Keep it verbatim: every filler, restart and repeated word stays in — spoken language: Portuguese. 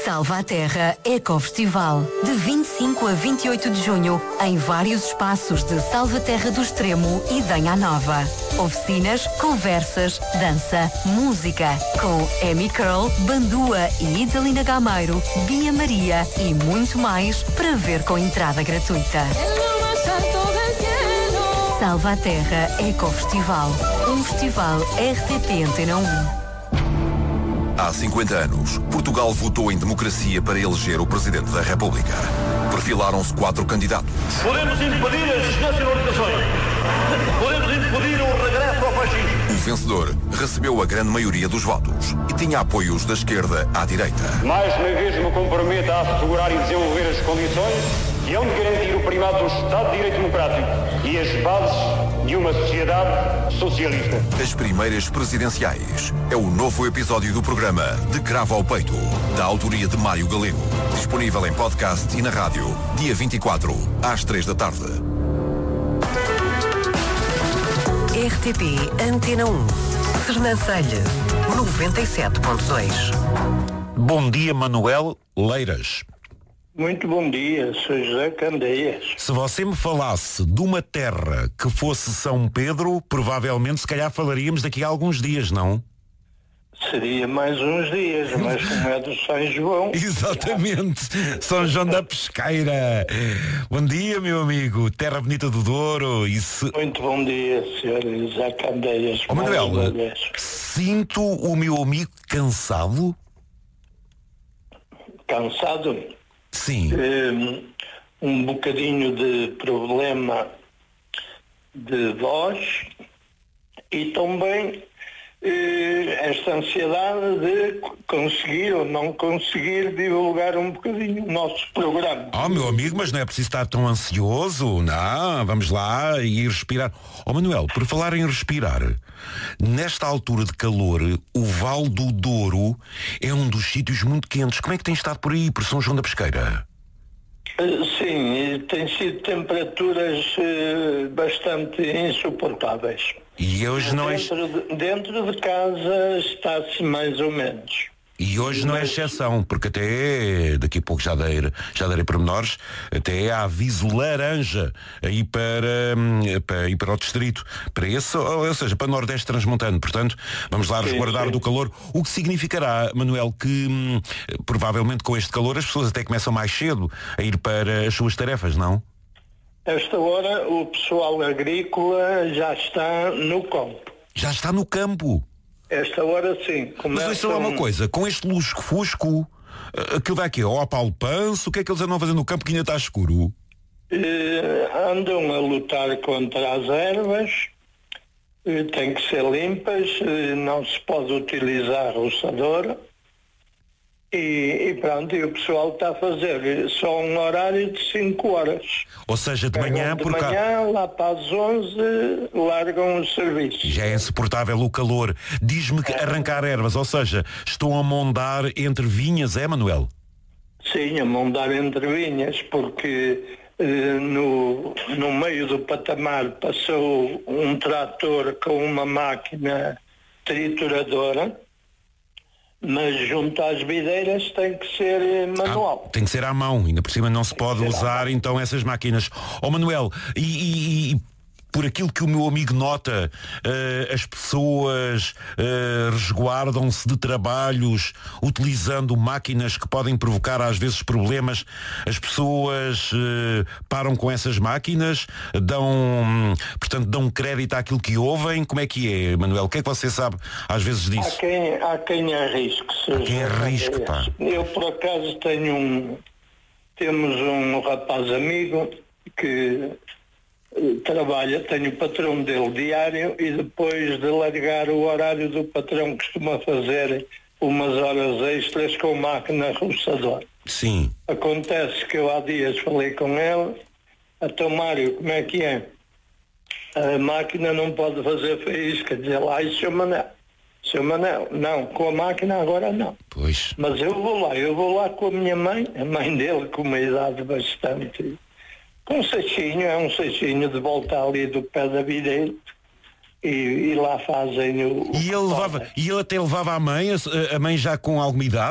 Salva a Terra Ecofestival, de vinte e cinco a vinte e oito de junho, em vários espaços de Salvaterra do Extremo e Danha Nova. Oficinas, conversas, dança, música, com Amy Curl, Bandua e Idalina Gameiro, Bia Maria e muito mais, para ver com entrada gratuita. Salva a Terra Ecofestival, um festival R T P Antena um. Há cinquenta anos, Portugal votou em democracia para eleger o Presidente da República. Perfilaram-se quatro candidatos. Podemos impedir as nacionalizações. Podemos impedir o regresso ao fascismo. O vencedor recebeu a grande maioria dos votos e tinha apoios da esquerda à direita. Mais uma vez me comprometo a assegurar e desenvolver as condições que hão de garantir o primado do Estado de Direito Democrático e as bases de uma sociedade socialista. As primeiras presidenciais é o novo episódio do programa De Cravo ao Peito, da autoria de Mário Galego. Disponível em podcast e na rádio, dia vinte e quatro, às três da tarde. R T P Antena um. Sernancelho, noventa e sete ponto dois. Bom dia, Manuel Leiras. Muito bom dia, sou José Candeias. Se você me falasse de uma terra que fosse São Pedro, provavelmente se calhar falaríamos daqui a alguns dias, não? Seria mais uns dias, mas como é do São João... Exatamente, São João da Pesqueira. Bom dia, meu amigo, terra bonita do Douro. E se... Muito bom dia, senhor José Candeias. Oh, Manuel, sinto o meu amigo cansado? Cansado? Sim. Um, um bocadinho de problema de voz e também eh, esta ansiedade de conseguir ou não conseguir divulgar um bocadinho o nosso programa. Oh, meu amigo, mas não é preciso estar tão ansioso. Não, vamos lá e ir respirar. Oh, Manuel, por falar em respirar, nesta altura de calor, o Val do Douro é um dos sítios muito quentes. Como é que tem estado por aí, por São João da Pesqueira? Sim, tem sido temperaturas uh, bastante insuportáveis. E hoje não é... Dentro de, dentro de casa está-se mais ou menos. E hoje não é exceção, porque até daqui a pouco já darei, já darei pormenores, até há aviso laranja aí para, para, ir para o distrito, para esse, ou seja, para o Nordeste Transmontano. Portanto, vamos lá resguardar do calor, o que significará, Manuel, que hum, provavelmente com este calor as pessoas até começam mais cedo a ir para as suas tarefas, não? Esta hora o pessoal agrícola já está no campo. Já está no campo? Esta hora sim. Começam... Mas deixa lá uma coisa, com este lusco-fusco, aquilo vai aqui, ó, ao Paulo Panço, o que é que eles andam a fazer no campo que ainda está escuro? Uh, andam a lutar contra as ervas, uh, têm que ser limpas, uh, não se pode utilizar roçadora. E, e pronto, e o pessoal está a fazer só um horário de cinco horas. Ou seja, de manhã... De por manhã, lá para as onze, largam os serviços. Já é insuportável o calor. Diz-me que arrancar ervas, ou seja, estão a mondar entre vinhas, é, Manuel? Sim, a mondar entre vinhas, porque eh, no, no meio do patamar passou um trator com uma máquina trituradora, mas junto às videiras tem que ser manual. Ah, tem que ser à mão, ainda por cima não se pode usar então essas máquinas. Ó, Manuel, e, e, e por aquilo que o meu amigo nota, uh, as pessoas uh, resguardam-se de trabalhos utilizando máquinas que podem provocar às vezes problemas. As pessoas uh, param com essas máquinas, dão, portanto, dão crédito àquilo que ouvem. Como é que é, Manuel? O que é que você sabe às vezes disso? Há quem, há quem arrisque. Há quem arrisque, pá. Eu, por acaso, tenho um... Temos um rapaz amigo que trabalha, tenho o patrão dele diário e depois de largar o horário do patrão costuma fazer umas horas extras com máquina roçadora. Sim. Acontece que eu há dias falei com ele, então Mário, como é que é? A máquina não pode fazer faísca, dizer lá, e seu Manel? Seu Manel, não, com a máquina agora não. Pois. Mas eu vou lá, eu vou lá com a minha mãe, a mãe dele com uma idade bastante... Com um seixinho, é um seixinho de volta ali do pé da videira e, e lá fazem o... E ele, levava, e ele até levava a mãe, a, a mãe já com alguma idade?